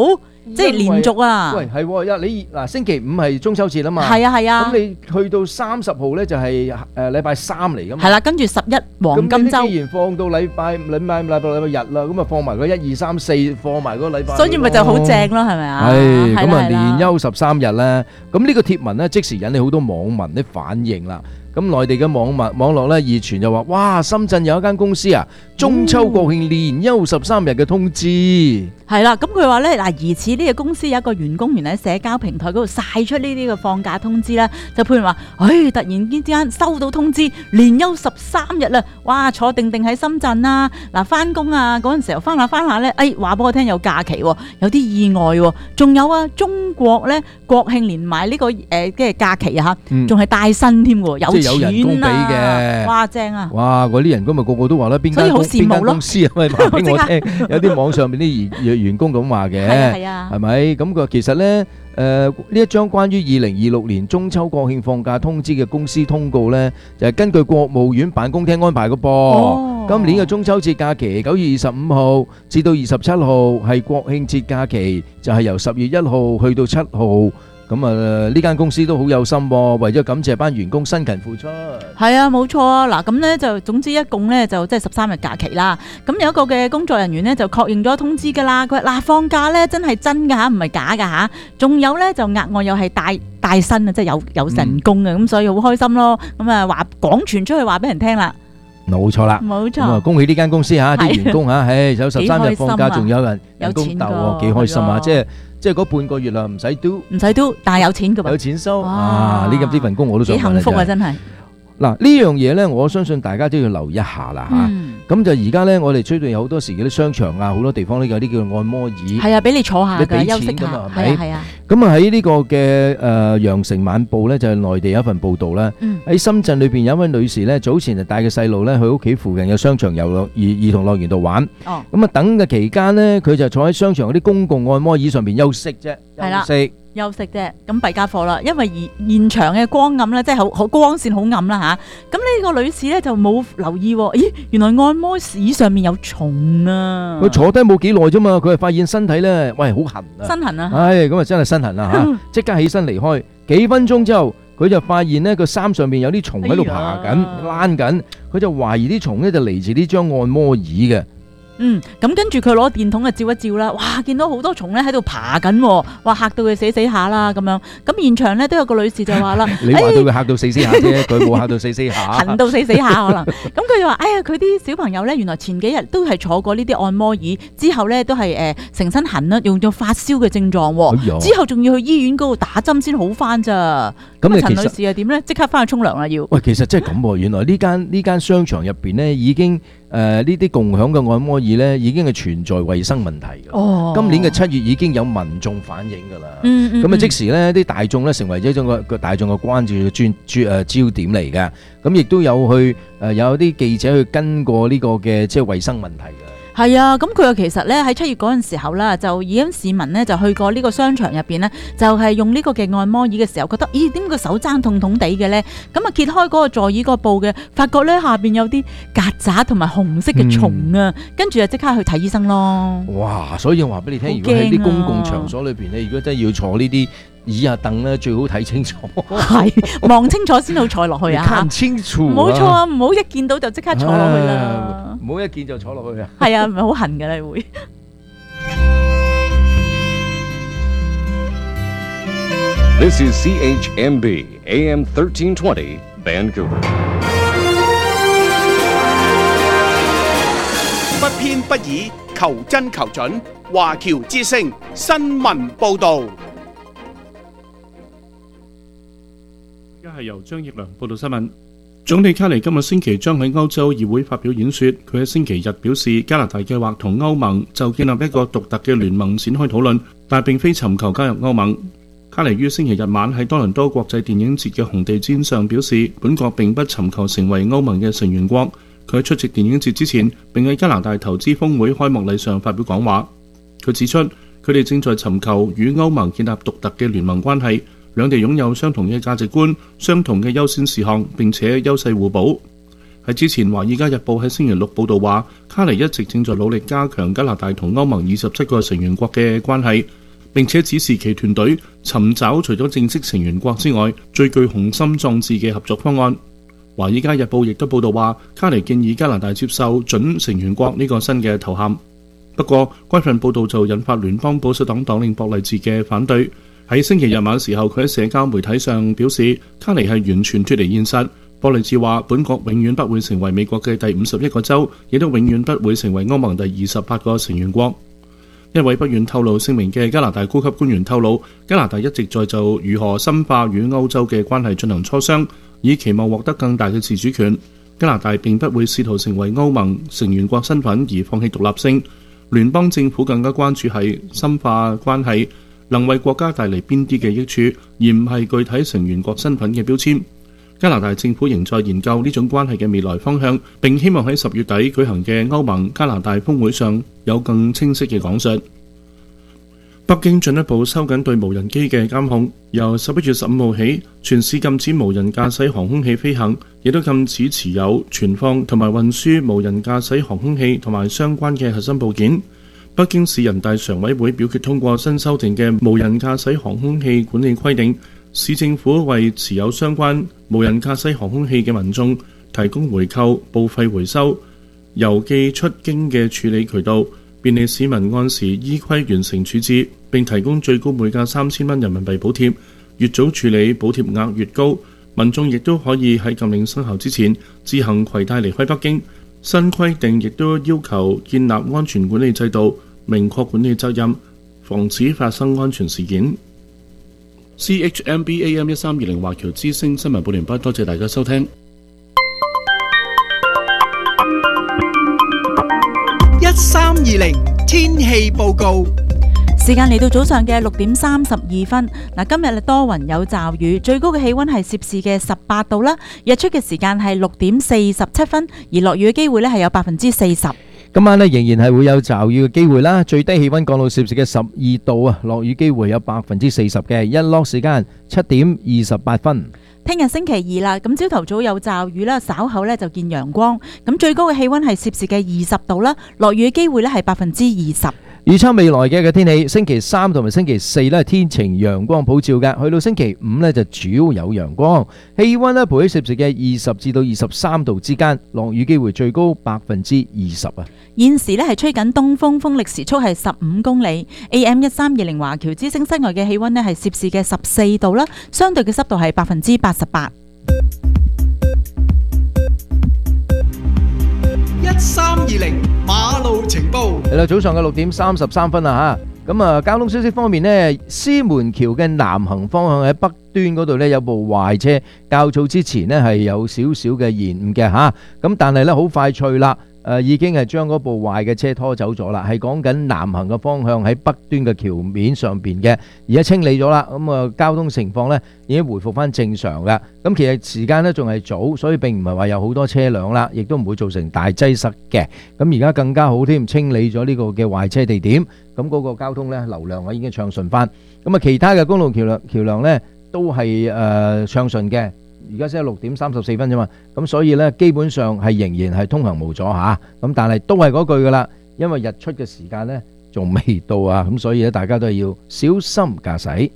S5: 即係連續啊！
S4: 喂，係喎，你嗱星期五係中秋節啊嘛，
S5: 係啊係啊。
S4: 咁你去到三十號咧就係誒禮拜三嚟噶嘛。
S5: 係啦，跟住十一黃金週。
S4: 既然放到禮拜禮拜禮拜禮拜日啦，咁啊放埋嗰一二三四，放埋嗰個禮拜。
S5: 所以咪就好正咯，係咪啊？
S4: 係咁啊，連休十三日咧，咁呢個貼文咧即時引起好多網民啲反應啦。咁內地嘅網民網絡咧熱傳就話：哇，深圳有一間公司啊，中秋國慶連休十三日嘅通知。
S5: 係啦，咁佢話咧嗱，疑似呢個公司有一個員工原來喺社交平台嗰度曬出呢啲嘅放假通知咧，就譬如話，唉，突然間之間收到通知，連休十三日啦，哇，坐定定喺深圳啦，嗱，翻工啊嗰陣時候翻下翻下咧，哎，話俾我聽有假期喎，有啲意外喎，仲有啊，中國咧國慶連埋呢個誒即係假期啊嚇，仲係帶薪添喎，有
S4: 有人工俾嘅，
S5: 哇正啊！
S4: 哇，嗰啲人工咪個個都話啦，邊間邊間公司啊？咪話俾我聽，有啲網上邊啲員員工咁話嘅，係啊，係咪？咁佢其實咧，誒呢一張關於二零二六年中秋國慶放假通知嘅公司通告咧，就係根據國務院辦公廳安排嘅噃。今年嘅中秋節假期九月二十五號至到二十七號係國慶節假期，就係由十月一號去到七號。咁啊，呢間公司都好有心喎，為咗感謝班員工辛勤付出。
S5: 係啊，冇錯啊！嗱，咁咧就總之一共咧就即係十三日假期啦。咁有一個嘅工作人員咧就確認咗通知㗎啦。佢話嗱，放假咧真係真㗎嚇，唔係假㗎嚇。仲有咧就額外又係帶帶薪啊，即係有有人工嘅，咁、嗯、所以好開心咯。咁啊話廣傳出去話俾人聽啦。
S4: 冇錯啦，
S5: 冇錯。
S4: 咁啊，恭喜呢間公司嚇啲員工嚇，唉，有十三日放假，仲有人人工鬥喎，幾開心啊！即係。即係嗰半個月啦，唔使嘟，
S5: 唔使嘟，但係有錢㗎嘛，
S4: 有錢收啊！呢咁呢份工我都想
S5: 幾幸福啊，真係。
S4: 嗱呢樣嘢咧，我相信大家都要留意一下啦嚇。咁就而家咧，我哋最近有好多時嗰啲商場啊，好多地方都有啲叫按摩椅，
S5: 係啊，俾你坐下㗎，休息下，
S4: 係
S5: 咪？係啊。
S4: 咁啊喺呢個嘅誒《羊城晚報》咧，就係內地有一份報導啦。喺深圳裏邊有一位女士咧，早前就帶個細路咧去屋企附近嘅商場遊樂兒兒童樂園度玩。哦。咁啊等嘅期間咧，佢就坐喺商場嗰啲公共按摩椅上邊休息啫，休息。休息啫，咁弊家伙啦，因為現現場嘅光暗咧，即係好好光線好暗啦吓。咁呢個女士咧就冇留意，咦，原來按摩椅上面有蟲啊！ 佢坐低冇幾耐啫嘛，佢係發現身體咧，喂，好痕啊！
S5: 身痕啊！
S4: 唉，咁啊真係身痕啦吓，即刻起身離開。幾分鐘之後，佢就發現咧個衫上面有啲蟲喺度爬緊、躝緊，佢就懷疑啲蟲咧就嚟自呢張按摩椅嘅。
S5: 嗯，咁跟住佢攞電筒啊照一照啦，哇，見到好多蟲咧喺度爬緊，哇，嚇到佢死死下啦咁樣。咁現場咧都有個女士就話啦，
S4: 你話到佢嚇到死死下啫，佢冇嚇到死死下，
S5: 痕到死死下可能。咁佢就話，哎呀，佢啲小朋友咧，原來前幾日都係坐過呢啲按摩椅，之後咧都係誒成身痕啦，用咗發燒嘅症狀，哎、之後仲要去醫院嗰度打針先好翻咋。咁啊，陳女士係點咧？即刻翻去沖涼啦要。
S4: 喂，其實真係咁喎，原來呢間呢間商場入邊咧已經。誒呢啲共享嘅按摩椅咧，已經係存在衞生問題嘅。哦，今年嘅七月已經有民眾反映㗎啦。嗯嗯。咁啊，即時咧，啲大眾咧成為咗一種個個大眾嘅關注嘅專專誒焦點嚟嘅。咁亦都有去誒有啲記者去跟過呢個嘅即係衞生問題嘅。
S5: 係啊，咁佢又其實咧喺七月嗰陣時候啦，就已經市民咧就去過呢個商場入邊咧，就係用呢個嘅按摩椅嘅時候，覺得咦點解個手踭痛痛地嘅咧？咁啊揭開嗰個座椅個布嘅，發覺咧下邊有啲曱甴同埋紅色嘅蟲啊，跟住就即刻去睇醫生咯。
S4: 哇！所以我話俾你聽，如果喺啲公共場所裏邊咧，如果真係要坐呢啲椅啊凳咧，最好睇清楚，
S5: 係望清楚先好坐落去啊！
S4: 看清楚，
S5: 冇錯啊！唔好一見到就即刻坐落去啦，
S4: 唔好一見就坐落去啊！
S5: 係啊，唔係好痕嘅你會。
S1: This is C H M B A M thirteen twenty Vancouver。
S2: 不偏不倚，求真求準，華僑之聲新聞報導。
S3: 係由張奕良報道新聞。總理卡尼今日星期將喺歐洲議會發表演說。佢喺星期日表示，加拿大計劃同歐盟就建立一個獨特嘅聯盟展開討論，但並非尋求加入歐盟。卡尼於星期日晚喺多倫多國際電影節嘅紅地毯上表示，本國並不尋求成為歐盟嘅成員國。佢喺出席電影節之前，並喺加拿大投資峰會開幕禮上發表講話。佢指出，佢哋正在尋求與歐盟建立獨特嘅聯盟關係。兩地擁有相同嘅價值觀、相同嘅優先事項，並且優勢互補。喺之前，《華爾街日報》喺星期六報道話，卡尼一直正在努力加強加拿大同歐盟二十七個成員國嘅關係， 並且指示其團隊尋找除咗正式成員國之外最具雄心壯志嘅合作方案。華爾街日報亦都報道話，卡尼建議加拿大接受準成員國呢個新嘅頭銜。不過，該份報道就引發聯邦保守黨黨領博勵治嘅反對。喺星期日晚時候，佢喺社交媒體上表示，卡尼係完全脫離現實。博勵治話，本國永遠不會成為美國嘅第五十一個州，亦都永遠不會成為歐盟第二十八個成員國。一位不願透露姓名嘅加拿大高級官員透露，加拿大一直在就如何深化與歐洲嘅關係進行磋商，以期望獲得更大嘅自主權。加拿大並不會試圖成為歐盟成員國身份而放棄獨立性。聯邦政府更加關注係深化關係能為國家帶嚟邊啲嘅益處，而唔係具體成員國身份嘅標籤。加拿大政府仍在研究呢種關係嘅未來方向，並希望喺十月底舉行嘅歐盟加拿大峰會上有更清晰嘅講述。北京進一步收緊對無人機嘅監控，由十一月十五號起，全市禁止無人駕駛航空器飛行，亦都禁止持有、存放同埋運輸無人駕駛航空器同埋相關嘅核心部件。北京市人大常委會表決通過新修訂嘅無人駕駛航空器管理規定，市政府為持有相關無人駕駛航空器嘅民眾提供回購、報廢回收、郵寄出境嘅處理渠道，便利市民按時依規完成處置，並提供最高每架三千蚊人民幣補貼，越早處理補貼額越高。民眾亦都可以喺禁令生效之前自行攜帶離開北京。新規定亦都要求建立安全管理制度，明確管理責任，防止發生安全事件。C H M B A M 一三二零華僑之聲新聞報完畢，多謝大家收聽。
S2: 一三二零天氣報告。
S5: 時間嚟到早上嘅六點三十二分。嗱，今日多雲有驟雨，最高嘅氣溫係攝氏嘅十八度啦。日出嘅時間係六點四十七分，而落雨嘅機會咧係有百分之四十。
S4: 今晚咧仍然係會有驟雨嘅機會啦，最低氣溫降到攝氏嘅十二度啊，落雨機會有百分之四十嘅，日落時間七點二十八分。
S5: 聽日星期二啦，咁朝頭早有驟雨啦，稍後咧就見陽光，咁最高嘅氣溫係攝氏嘅二十度啦，落雨嘅機會咧係百分之二十。
S4: 預測未來嘅嘅天氣，星期三同埋星期四咧天晴陽光普照嘅，去到星期五咧就主要有陽光，氣溫咧徘徊攝氏嘅二十至到二十三度之間，落雨機會最高百分之二十啊。
S5: 現時咧係吹緊東風，風力時速係十五公里。A M 一三二零華僑之聲室外嘅氣溫咧係攝氏嘅十四度啦，相對嘅濕度係百分之八十八。
S2: 一三二零馬路情報。
S4: 係啦，早上嘅六點三十三分啊吓，咁啊交通消息方面呢，獅門橋嘅南行方向喺北端嗰度呢有部壞車，較早之前呢係有少少嘅延誤嘅吓，咁但係呢好快脆啦。誒已經係將嗰部壞嘅車拖走咗啦，係講緊南行嘅方向喺北端嘅橋面上邊嘅，而家清理咗啦，咁啊交通情況呢已經回復翻正常嘅。咁其實時間呢仲係早，所以並唔係話有好多車輛啦，亦都唔會造成大擠塞嘅。咁而家更加好添，清理咗呢個嘅壞車地點，咁嗰個交通呢流量啊已經暢順翻。咁啊其他嘅公路橋梁橋梁呢都係誒暢順嘅。而家先係六點三十四分啫嘛，咁所以呢基本上係仍然係通行無阻嚇，咁但係都係嗰句噶啦，因為日出嘅時間呢仲未到啊，咁所以咧大家都係要小心駕駛。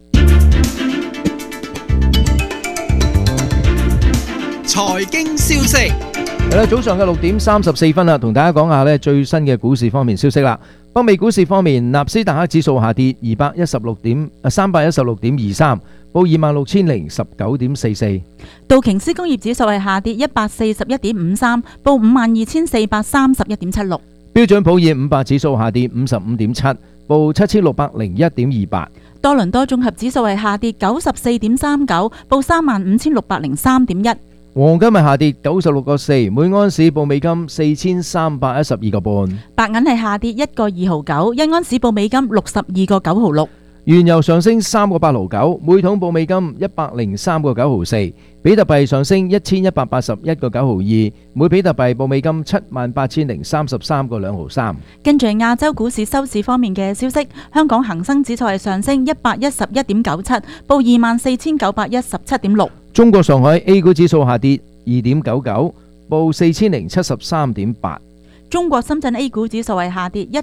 S2: 財經消息
S4: 係啦，早上嘅六點三十四分啦，同大家講下呢最新嘅股市方面消息啦。北美股市方面，納斯達克指數下跌二百一十六點，啊三百一十六點二三，報二萬六千零十九點四四。
S5: 道瓊斯工業指數係下跌一百四十一點五三，報五萬二千四百三十一點七六。
S4: 標準普爾五百指數下跌五十五點七，報七千六百零一點二八。
S5: 多倫多綜合指數係下跌九十四點三九，報三萬五千六百零三點一。
S4: 黃金係下跌九十六個四，每安士報美金四千三百一十二個半。
S5: 白銀係下跌一個二毫九，一安士報美金六十二個九毫六。
S4: 原油上升三個八毫九，每桶報美金一百零三個九毫四。比特幣上升一千一百八十一個九毫二，每比特幣報美金七萬八千零三十三個兩毫三。
S5: 跟住亞洲股市收市方面嘅消息，香港恒生指數係上升一百一十一點九七，報二萬四千九百一十七點六。
S4: 中國上海 A 股指數下跌二點九九，報四千零七十三點八。
S5: 中國深圳 A 股指數係下跌一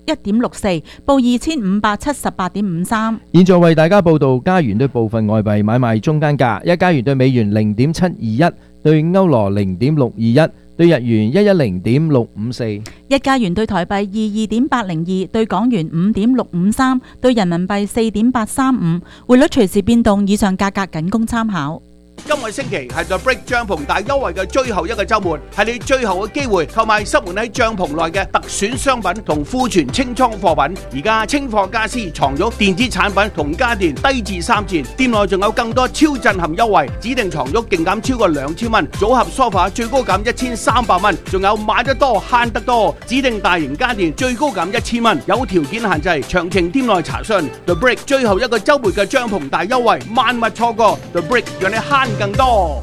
S5: 一點六四，報二千五百七十八點五三。
S4: 現在為大家報道加元對部分外幣買賣中間價：一加元對美元零點七二一，對歐羅零點六二一，對日元一一零點六五四。
S5: 一加元對台幣二二點八零二，對港元五點六五三，對人民幣四點八三五。匯率隨時變動，以上價格僅供參考。
S2: 今個星期係 The Brick 帳篷大優惠嘅最後一個週末，係你最後嘅機會購買塞滿喺帳篷內嘅特選商品同庫存清倉貨品。而家清貨家私、床褥、電子產品同家電低至三折，店內仲有更多超震撼優惠，指定床褥勁減超過兩千蚊，組合梳化最高減一千三百蚊，仲有買得多慳得多，指定大型家電最高減一千蚊，有條件限制，詳情店內查詢。The Brick 最後一個週末嘅帳篷大優惠，萬勿錯過。The Brick 讓你慳更多，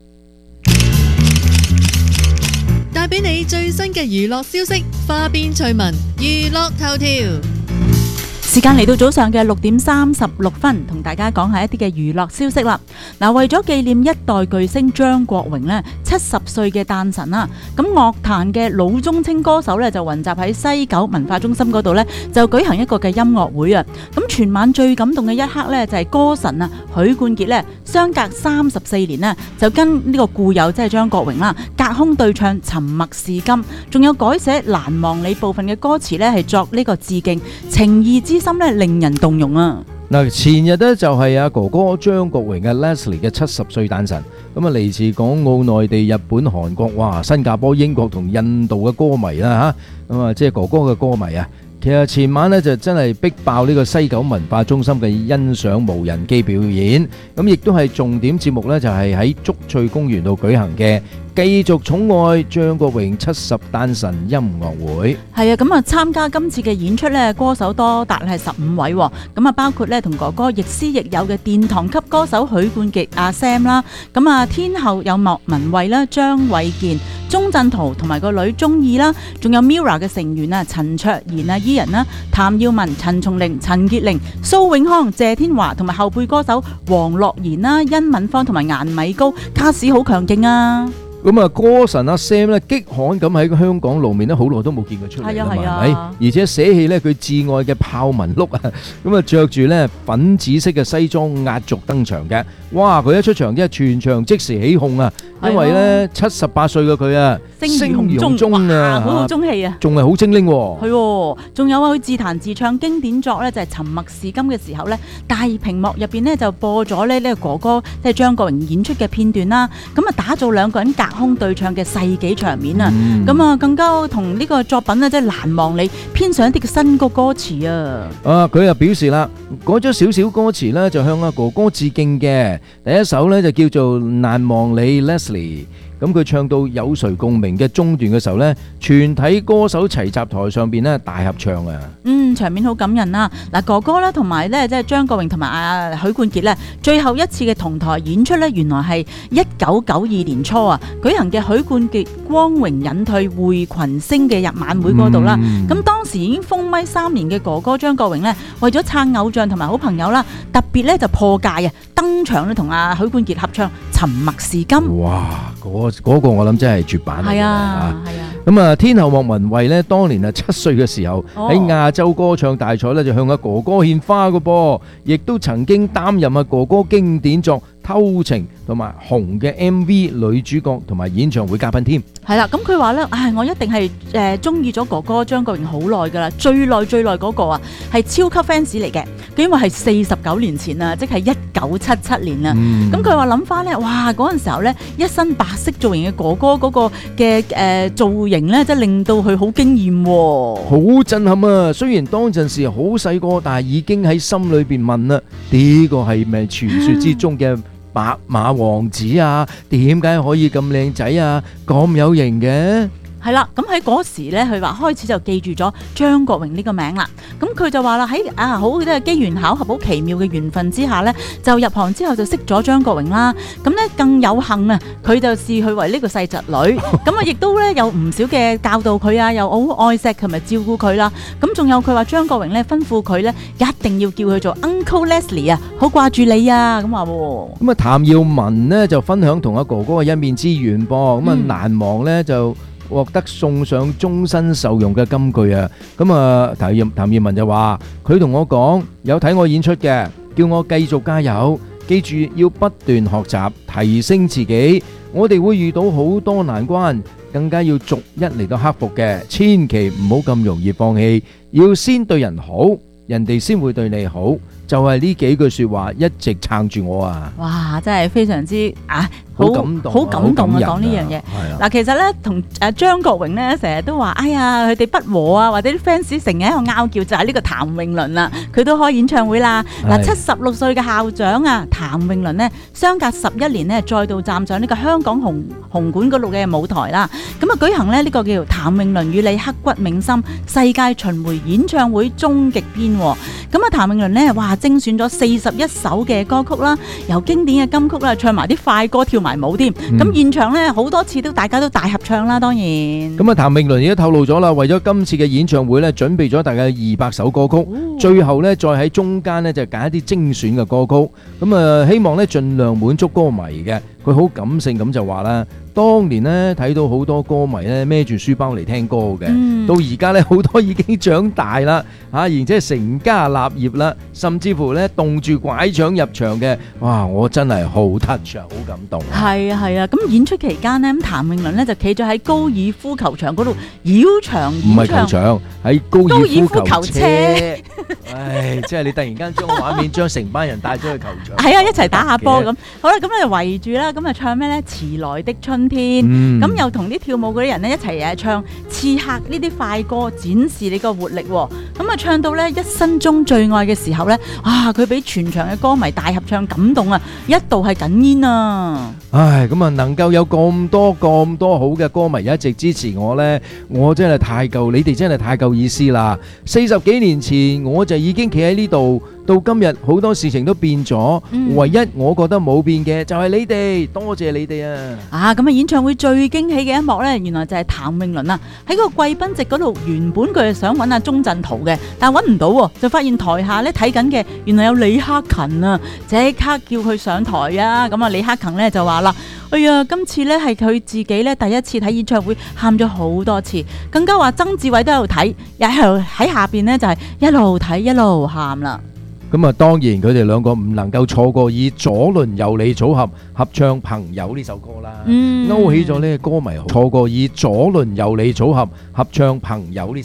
S11: 帶俾你最新嘅娛樂消息，花邊趣聞，娛樂頭條。
S5: 時間嚟到早上嘅六點三十六分，同大家講下一啲嘅娛樂消息啦。嗱，為咗紀念一代巨星張國榮呢七十歲嘅誕辰啦，咁樂壇嘅老中青歌手呢就雲集喺西九文化中心嗰度呢，就舉行一個嘅音樂會啊。咁全晚最感動嘅一刻呢，就係歌神啊許冠傑呢，相隔三十四年呢，就跟呢個故友即係張國榮啦，隔空對唱《沉默是金》，仲有改寫難忘你部分嘅歌詞呢，係作呢個致敬，情義之心咧令人動容啊！
S4: 嗱，前日咧就係阿哥哥張國榮嘅 Leslie 嘅七十歲誕辰，咁啊嚟自港澳、內地、日本、韓國、哇、新加坡、英國同印度嘅歌迷啦嚇，咁啊即係哥哥嘅歌迷啊！其實前晚咧就真係逼爆呢個西九文化中心嘅欣賞無人機表演，咁亦都係重點節目咧就係喺竹翠公園度舉行嘅。繼續寵愛張國榮七十誕辰音樂會。
S5: 係啊，咁啊參加今次嘅演出呢，歌手多達係十五位，咁啊包括呢同哥哥亦師亦友嘅殿堂級歌手許冠傑阿 Sam 啦，咁啊天后有莫文蔚啦、張衛健、鐘鎮濤同埋個女鍾意啦，仲有 Mirror 嘅成員啊陳卓賢啊、伊人啦、譚耀文、陳松伶、陳潔靈、蘇永康、謝天華同埋後輩歌手黃樂妍啦、殷敏芳同埋顏米高，卡士好強勁啊！
S4: 咁啊，歌神阿 Sam 咧，激悍咁喺香港露面咧，好耐都冇見佢出嚟啦嘛，係咪？而且捨棄咧佢至愛嘅豹紋碌啊，咁啊著住咧粉紫色嘅西裝壓軸登場嘅。哇！佢一出場即係全場即時起哄啊，因為咧七十八歲嘅佢啊，
S5: 聲如洪鐘啊，好好中氣啊，
S4: 仲係好精靈喎。
S5: 係喎，仲有啊，佢自彈自唱經典作咧，就係《沉默是金》嘅時候咧，大屏幕入邊咧就播咗咧呢個哥哥即係張國榮演出嘅片段啦。咁啊打造兩個人隔空對唱嘅世紀場面啊！咁啊更加同呢個作品咧即係難忘你編上一啲嘅新歌歌詞啊！
S4: 啊，佢又表示啦，改咗少少歌詞咧，就向阿哥哥致敬嘅。第一首咧就叫做《難忘你 Leslie》。咁佢唱到有誰共鳴嘅中段嘅時候呢，全體歌手齊集台上邊呢大合唱啊！
S5: 嗯，場面好感人啊！嗱，哥哥啦，同埋咧即係張國榮同埋阿許冠傑咧，最後一次嘅同台演出咧，原來係一九九二年初啊舉行嘅許冠傑光榮隱退會群星嘅日晚會嗰度啦。咁、嗯、當時已經封咪三年嘅哥哥張國榮呢，為咗撐偶像同埋好朋友啦，特別咧就破戒啊登場咧同阿許冠傑合唱《沉默是金》。哇！嗰嗰個我諗真係絕版嚟嘅。係啊，係啊。咁啊，天后莫文蔚呢，當年啊七歲嘅時候喺亞洲歌唱大賽呢，就向阿哥哥獻花嘅噃，亦都曾經擔任阿哥哥經典作《偷情》同埋《紅》嘅 M V 女主角同埋演唱會嘉賓添。係啦，咁佢話呢，唉，我一定係誒中意咗哥哥張國榮好耐噶啦，最耐最耐嗰個啊係超級 fans 嚟嘅，因為係四十九年前啊，即係一九七七年啊。咁佢話諗翻呢，哇嗰陣時候呢，一身白色造型嘅哥哥嗰個嘅誒、呃、造型呢，真係令到佢好驚豔喎，好震撼啊！雖然當陣時好細個，但係已經喺心裏邊問啦，呢個係咪傳說之中嘅白馬王子啊？點解可以咁靚仔啊？咁有型嘅？係啦，咁喺嗰時咧，佢話開始就記住咗張國榮呢個名啦。咁佢就話啦，喺啊好即係機緣巧合、好奇妙嘅緣分之下咧，就入行之後就識咗張國榮啦。咁咧更有幸啊，佢就視佢為呢個細侄女。咁啊，亦都咧有唔少嘅教導佢啊，又好愛錫同埋照顧佢啦。咁仲有佢話張國榮咧吩咐佢咧一定要叫佢做 Uncle Leslie 啊，好掛住你啊咁話。咁啊，譚耀文呢就分享同阿哥哥嘅一面之緣噃。咁啊難忘咧就。
S4: 獲得送上終身受用嘅金句啊！咁啊，譚葉譚葉文就話：佢同我講有睇我演出嘅，叫我繼續加油，記住要不斷學習，提升自己。我哋會遇到好多難關，更加要逐一嚟到克服嘅，千祈唔好咁容易放棄，要先對人好，人哋先會對你好。就係呢幾句說話一直撐住我啊！
S5: 哇，真係非常之啊，
S4: 好感動，
S5: 好感動啊！講呢樣嘢。嗱，其實咧同誒張國榮咧成日都話，哎呀，佢哋不和啊，或者啲 fans 成日喺度拗撬，就係呢個譚詠麟啦，佢都開演唱會啦。嗱，七十六歲嘅校長啊，譚詠麟呢，相隔十一年呢，再度站上呢個香港紅紅館嗰度嘅舞台啦。咁啊，舉行咧呢個叫做譚詠麟與你刻骨銘心世界巡迴演唱會終極篇。咁啊，譚詠麟呢，哇！精選咗四十一首嘅歌曲啦，由經典嘅金曲啦，唱埋啲快歌，跳埋舞添。咁、嗯、現場咧好多次都大家都大合唱啦，當然。咁啊，譚詠麟已經透露咗啦，為咗今次嘅演唱會咧，準備咗大概二百首歌曲，哦、最後咧再喺中間咧就揀一啲精選嘅歌曲。咁啊，希望咧盡量滿足歌迷嘅。佢好感性咁就話啦，當年咧睇到好多歌迷咧孭住書包嚟聽歌嘅，嗯、到而家咧好多已經長大啦，嚇，而且成家立業啦，甚至乎咧棟住拐杖入場嘅，哇！我真係好 touch 啊，好感動。係啊係啊，咁演出期間呢，咁譚詠麟咧就企咗喺高爾夫球場嗰度繞場演唱，唔係球場，喺高爾夫球車。球車唉，即係你突然間將畫面將成班人帶咗去球場，係啊，一齊打下波咁。好啦，咁咧就圍住啦。咁啊唱咩咧？遲來的春天，咁、嗯、又同啲跳舞嗰啲人咧一齊誒唱刺客呢啲快歌，展示你個活力。咁啊唱到咧一生中最愛嘅時候咧，啊佢俾全場嘅歌迷大合唱感動啊，一度係哽咽啊！唉，咁啊能夠有咁多咁多好嘅歌迷一直支持我咧，我真係太夠，你哋真係太夠意思啦！四十幾年前我就已經企喺呢度。到今日好多事情都變咗，嗯、唯一我覺得冇變嘅就係你哋，多謝你哋啊！啊，咁啊演唱會最驚喜嘅一幕呢，原來就係譚詠麟啊！喺個貴賓席嗰度，原本佢係想揾阿鐘鎮濤嘅，但係揾唔到喎，就發現台下咧睇緊嘅原來有李克勤啊，即刻叫佢上台啊！咁啊李克勤呢就話啦：哎呀，今次呢係佢自己呢第一次睇演唱會，喊咗好多次，更加話曾志偉都喺度睇，又喺喺下邊呢就係一路睇一路喊啦。咁啊，當然佢哋兩個唔能夠錯過以左麟右李組合合唱《朋友》呢首歌啦，嗯、勾起咗呢個歌迷錯過以左麟右李組合合唱《朋友》呢。